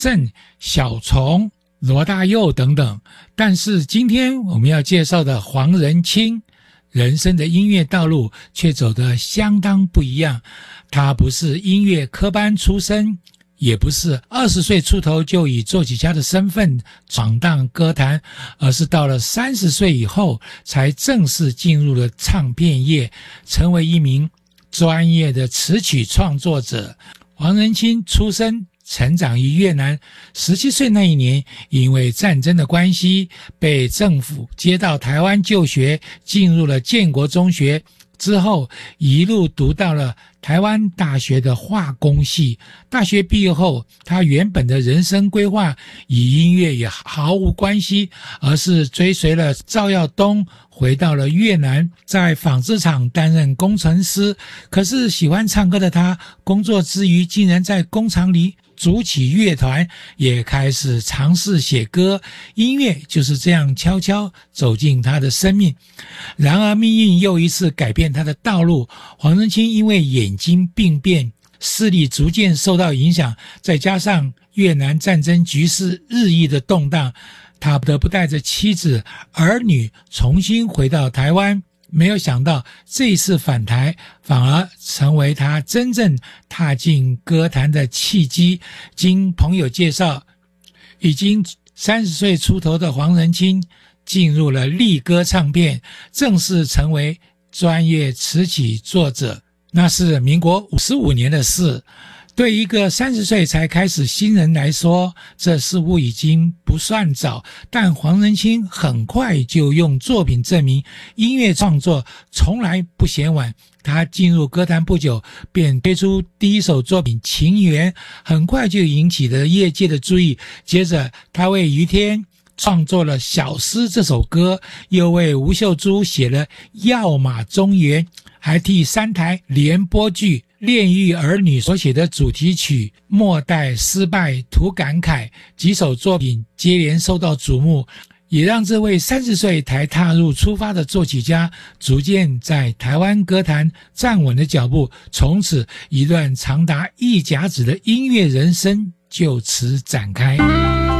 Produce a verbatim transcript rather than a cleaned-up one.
郑、小虫、罗大佑等等。但是今天我们要介绍的黄仁清，人生的音乐道路却走得相当不一样。他不是音乐科班出身，也不是二十岁出头就以作曲家的身份闯荡歌坛，而是到了三十岁以后才正式进入了唱片业，成为一名专业的词曲创作者。黄仁清出生成长于越南，十七岁那一年因为战争的关系被政府接到台湾就学，进入了建国中学，之后一路读到了台湾大学的化工系。大学毕业后，他原本的人生规划与音乐也毫无关系，而是追随了赵耀东回到了越南，在纺织厂担任工程师。可是喜欢唱歌的他，工作之余竟然在工厂里组起乐团，也开始尝试写歌。音乐就是这样悄悄走进他的生命。然而命运又一次改变他的道路。黄仁清因为眼睛病变，视力逐渐受到影响，再加上越南战争局势日益的动荡，他不得不带着妻子儿女重新回到台湾。没有想到这一次返台反而成为他真正踏进歌坛的契机。经朋友介绍，已经三十岁出头的黄仁清进入了力歌唱片，正式成为专业词曲作者。那是民国五十五年的事。对一个三十岁才开始新人来说，这似乎已经不算早，但黄仁清很快就用作品证明音乐创作从来不嫌晚。他进入歌坛不久，便推出第一首作品《情缘》，很快就引起了业界的注意。接着他为于天创作了《小诗》这首歌，又为吴秀珠写了《要马中原》，还替三台联播剧《炼狱儿女》所写的主题曲《莫待失败徒感慨》，几首作品接连受到瞩目，也让这位三十岁才踏入出发的作曲家逐渐在台湾歌坛站稳了脚步。从此一段长达一甲子的音乐人生就此展开。